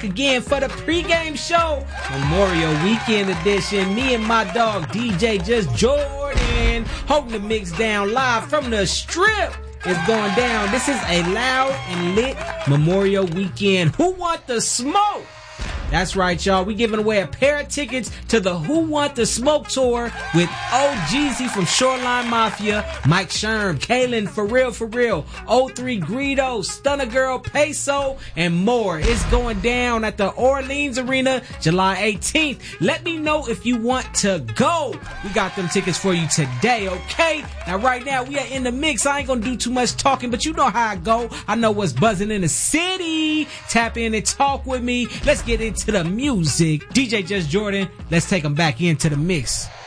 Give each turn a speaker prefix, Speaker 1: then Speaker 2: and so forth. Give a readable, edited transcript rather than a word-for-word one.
Speaker 1: again for the pregame show, Memorial Weekend edition. Me and my dog DJ Just Jordan holding the mix down live from the Strip. Is going down. This is a loud and lit Memorial Weekend. Who want the smoke? That's right, y'all. We giving away a pair of tickets to the Who Want the Smoke tour with OGZ from Shoreline Mafia, Mike Sherm, Kalen, For Real, O3 Greedo, Stunner Girl, Peso, and more. It's going down at the Orleans Arena, July 18th. Let me know if you want to go. We got them tickets for you today, okay? Now, right now, we are in the mix. I ain't gonna do too much talking, but you know how I go. I know what's buzzing in the city. Tap in and talk with me. Let's get into the music. DJ Just Jordan, let's take them back into the mix.